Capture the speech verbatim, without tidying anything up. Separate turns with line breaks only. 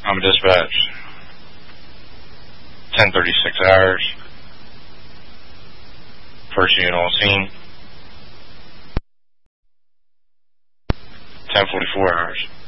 I'm a dispatch. ten thirty-six hours. First unit on scene. ten forty-four hours.